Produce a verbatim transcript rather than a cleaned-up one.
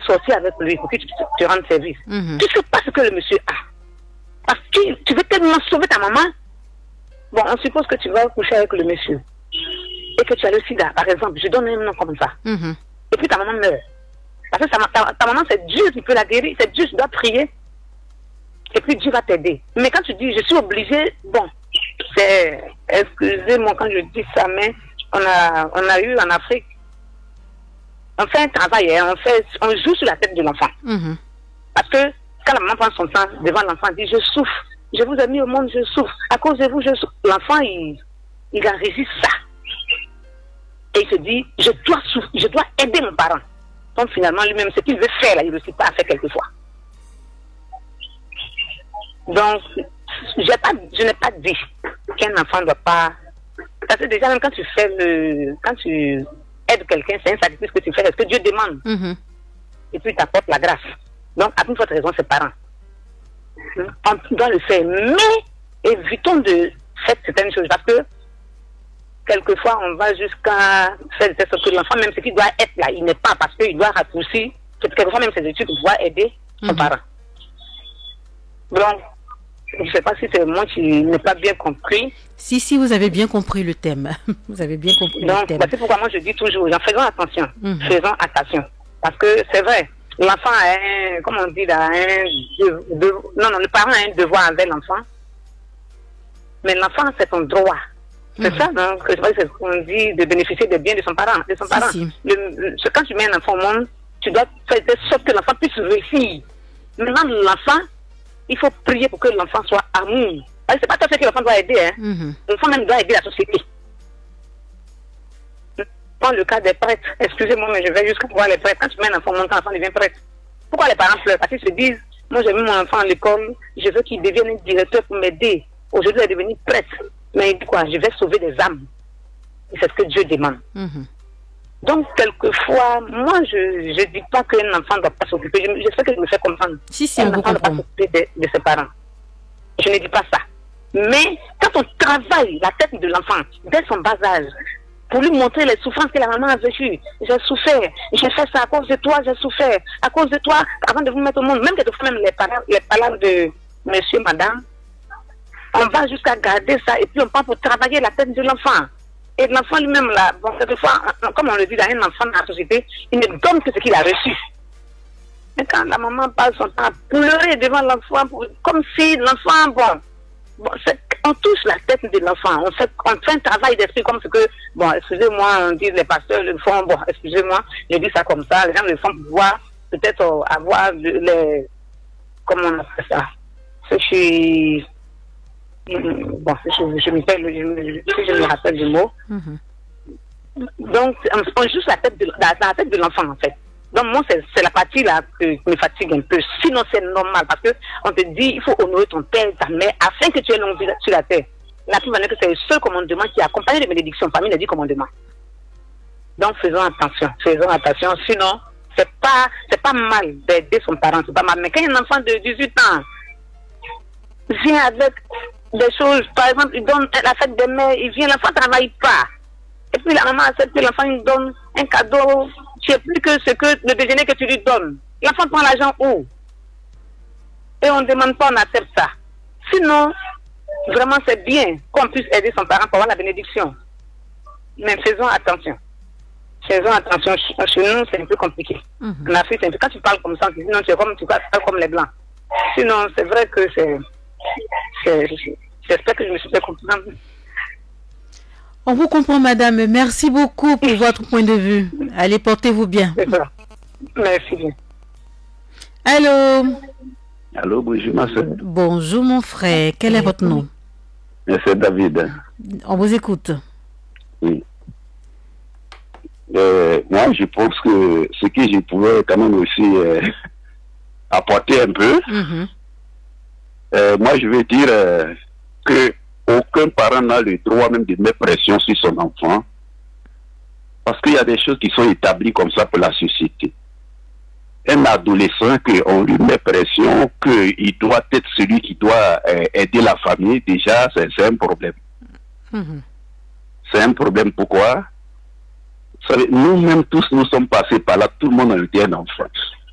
sortir avec lui pour que tu te rendes service. Mm-hmm. Tu ne sais pas ce que le monsieur a. Parce que tu veux tellement sauver ta maman. Bon, on suppose que tu vas coucher avec le monsieur. Et que tu as le sida, par exemple. Je donne un nom comme ça. Mm-hmm. Et puis ta maman meurt. Parce que ta, ta, ta maman, c'est Dieu qui peut la guérir. C'est Dieu qui doit prier. Et puis Dieu va t'aider. Mais quand tu dis, je suis obligée, bon, c'est, excusez-moi quand je dis ça, mais on a, on a eu en Afrique, on fait un travail, hein, on, fait, on joue sur la tête de l'enfant. Mm-hmm. Parce que quand la maman prend son temps devant l'enfant, elle dit, je souffre, je vous ai mis au monde, je souffre. À cause de vous, je souffre. L'enfant, il, il enregistre ça. Et il se dit, je dois souffrir, je dois aider mon parent. Donc finalement, lui-même, ce qu'il veut faire, là, il ne réussit pas à faire quelquefois. Donc, j'ai pas, je n'ai pas dit qu'un enfant ne doit pas... Parce que déjà, même quand tu fais le... Quand tu aides quelqu'un, c'est un sacrifice que tu fais, est-ce que Dieu demande. Mm-hmm. Et puis, il t'apporte la grâce. Donc, à plus forte raison, ses parents. On doit le faire. Mais, évitons de faire certaines choses. Parce que, quelquefois, on va jusqu'à faire des choses que l'enfant, même ce qu'il doit être là, il n'est pas, parce qu'il doit raccourcir, quelquefois même ses études pour pouvoir aider son Mm-hmm. parent. Donc, je ne sais pas si c'est moi qui n'ai pas bien compris. Si, si, vous avez bien compris le thème. Vous avez bien compris Donc, le thème. bah, c'est pourquoi moi je dis toujours aux gens, faisons attention. Mm-hmm. Faisons attention. Parce que c'est vrai, l'enfant a un, comment on dit, là, un, de, de, non, non, le parent a un devoir avec l'enfant. Mais l'enfant, c'est son droit. C'est mm-hmm. ça, donc, c'est vrai, c'est ce qu'on dit, de bénéficier des biens de son parent. De son Si, parent. si. Le, le, quand tu mets un enfant au monde, tu dois faire de sorte que l'enfant puisse réussir. Maintenant, l'enfant, il faut prier pour que l'enfant soit amour. C'est pas tout ce que l'enfant doit aider. Hein. Mm-hmm. L'enfant même doit aider la société. Prends le cas des prêtres. Excusez-moi, mais je vais jusqu'à voir les prêtres. Quand tu mets un enfant, mon enfant devient prêtre. Pourquoi les parents pleurent? Parce qu'ils se disent, moi j'ai mis mon enfant à l'école, je veux qu'il devienne un directeur pour m'aider. Aujourd'hui, il est devenu prêtre. Mais il dit quoi? Je vais sauver des âmes. Et c'est ce que Dieu demande. Mm-hmm. Donc, quelquefois, moi, je ne dis pas qu'un enfant ne doit pas s'occuper. J'espère que je me fais comprendre. Si, si, un on vous enfant ne doit pas comprend. s'occuper de, de ses parents. Je ne dis pas ça. Mais quand on travaille la tête de l'enfant, dès son bas âge, pour lui montrer les souffrances que la maman a vécues, j'ai souffert, j'ai fait ça à cause de toi, j'ai souffert, à cause de toi, avant de vous mettre au monde, même quelquefois, même les paroles, les paroles de monsieur, madame, on va jusqu'à garder ça et puis on part pour travailler la tête de l'enfant. Et l'enfant lui-même, là, bon, quelquefois, comme on le dit, là, un enfant dans la société, il ne donne que ce qu'il a reçu. Mais quand la maman passe son temps à pleurer devant l'enfant, comme si l'enfant, bon, bon on touche la tête de l'enfant, on fait, on fait un travail d'esprit comme ce que, bon, excusez-moi, on dit les pasteurs le font, bon, excusez-moi, je dis ça comme ça, les gens le font pour pouvoir peut-être euh, avoir les, comment on appelle ça, ce qui, bon, je, je, me rappelle, je, je me rappelle du mot. Mm-hmm. Donc, on, on joue la tête de, la, la tête de l'enfant, en fait. Donc, moi, c'est, c'est la partie là qui me fatigue un peu. Sinon, c'est normal parce que on te dit, il faut honorer ton père, ta mère, afin que tu aies longue vie sur la terre. La plus valeur que c'est le seul commandement qui est accompagné de bénédictions parmi les dix commandements. Donc, faisons attention, faisons attention. Sinon, c'est pas, c'est pas mal d'aider son parent, c'est pas mal. Mais quand un enfant de dix-huit ans vient avec des choses, par exemple, il donne la fête des mères, il vient, l'enfant ne travaille pas. Et puis la maman accepte que l'enfant il donne un cadeau, tu sais plus que ce que le déjeuner que tu lui donnes. L'enfant prend l'argent où? Et on ne demande pas, on accepte ça. Sinon, vraiment c'est bien qu'on puisse aider son parent pour avoir la bénédiction. Mais faisons attention. Faisons attention. Chez nous, c'est un peu compliqué. Mm-hmm. En Afrique, c'est un peu, quand tu parles comme ça, tu dis non, tu es comme, tu parles comme les Blancs. Sinon, c'est vrai que c'est... c'est, c'est j'espère que je me suis fait comprendre. On vous comprend, madame. Merci beaucoup pour votre point de vue. Allez, portez-vous bien. C'est ça. Merci bien. Allô? Allô, bonjour, ma soeur. Bonjour, mon frère. Quel est votre nom? C'est David. On vous écoute. Oui. Euh, moi, je pense que ce que je pouvais quand même aussi euh, apporter un peu, mm-hmm. euh, moi, je veux dire euh, que aucun parent n'a le droit même de mettre pression sur son enfant, parce qu'il y a des choses qui sont établies comme ça pour la société. Un adolescent, qu'on lui met pression, qu'il doit être celui qui doit euh, aider la famille, déjà, c'est, c'est un problème. Mm-hmm. C'est un problème. Pourquoi? Vous savez, nous-mêmes tous, nous sommes passés par là, tout le monde a été un enfant.